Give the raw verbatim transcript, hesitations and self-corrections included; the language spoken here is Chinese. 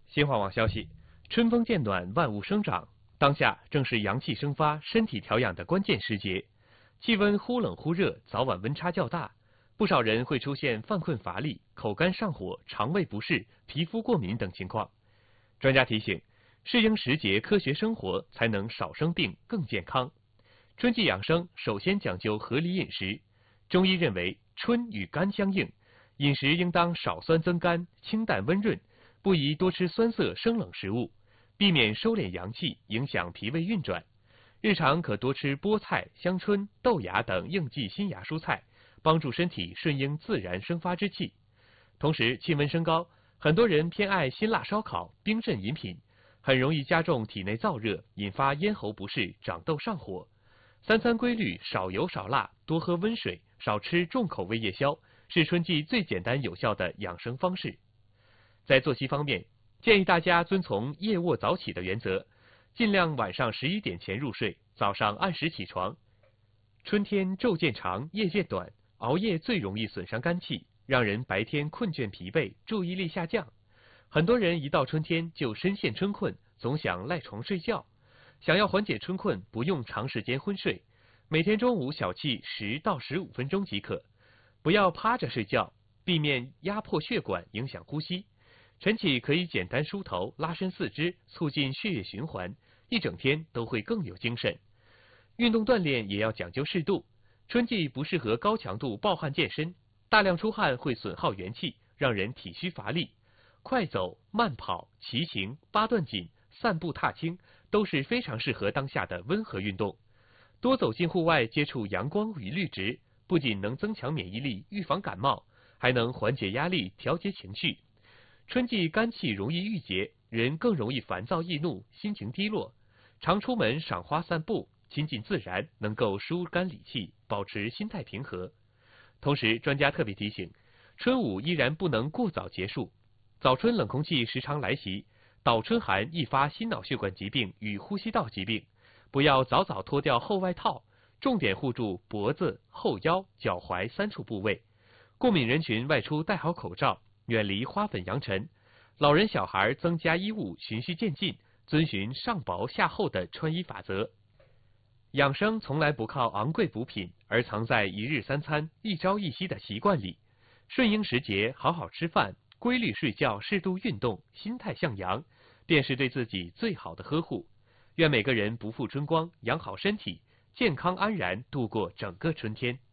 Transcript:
新华网消息，春风渐暖，万物生长，当下正是阳气生发、身体调养的关键时节。气温忽冷忽热，早晚温差较大，不少人会出现犯困乏力、口干上火、肠胃不适、皮肤过敏等情况。专家提醒，适应时节科学生活，才能少生病、更健康。春季养生首先讲究合理饮食。中医认为，春与肝相应，饮食应当少酸增甘、清淡温润，不宜多吃酸涩生冷食物，避免收敛阳气，影响脾胃运转。日常可多吃菠菜、香椿、豆芽等应季新芽蔬菜，帮助身体顺应自然生发之气。同时，气温升高，很多人偏爱辛辣烧烤、冰镇饮品，很容易加重体内燥热，引发咽喉不适、长痘上火。三餐规律，少油少辣，多喝温水，少吃重口味夜宵，是春季最简单有效的养生方式。在作息方面，建议大家遵从夜卧早起的原则，尽量晚上十一点前入睡，早上按时起床。春天昼渐长，夜渐短，熬夜最容易损伤肝气，让人白天困倦疲惫，注意力下降。很多人一到春天就深陷春困，总想赖床睡觉。想要缓解春困，不用长时间昏睡，每天中午小憩十到十五分钟即可。不要趴着睡觉，避免压迫血管，影响呼吸。晨起可以简单梳头、拉伸四肢，促进血液循环，一整天都会更有精神。运动锻炼也要讲究适度，春季不适合高强度暴汗健身，大量出汗会损耗元气，让人体虚乏力。快走、慢跑、骑行、八段锦、散步踏青都是非常适合当下的温和运动。多走进户外，接触阳光与绿植，不仅能增强免疫力、预防感冒，还能缓解压力、调节情绪。春季肝气容易郁结，人更容易烦躁易怒，心情低落。常出门赏花散步，亲近自然，能够疏肝理气，保持心态平和。同时，专家特别提醒，春捂依然不能过早结束。早春冷空气时常来袭，倒春寒易发心脑血管疾病与呼吸道疾病，不要早早脱掉厚外套，重点护住脖子、后腰、脚踝三处部位。过敏人群外出戴好口罩，远离花粉扬尘。老人小孩增加衣物，循序渐进，遵循上薄下厚的穿衣法则。养生从来不靠昂贵补品，而藏在一日三餐、一朝一夕的习惯里。顺应时节，好好吃饭，规律睡觉，适度运动，心态向阳，便是对自己最好的呵护。愿每个人不负春光，养好身体，健康安然度过整个春天。